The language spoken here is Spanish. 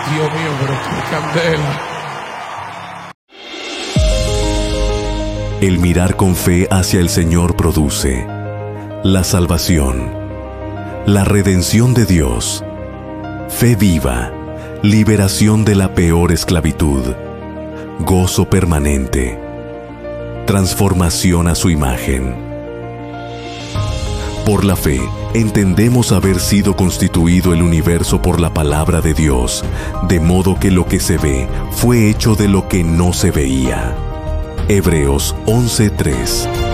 Dios mío, pero qué candela. El mirar con fe hacia el Señor produce la salvación, la redención de Dios, fe viva, liberación de la peor esclavitud, gozo permanente, transformación a su imagen. Por la fe, entendemos haber sido constituido el universo por la palabra de Dios, de modo que lo que se ve fue hecho de lo que no se veía. Hebreos 11:3.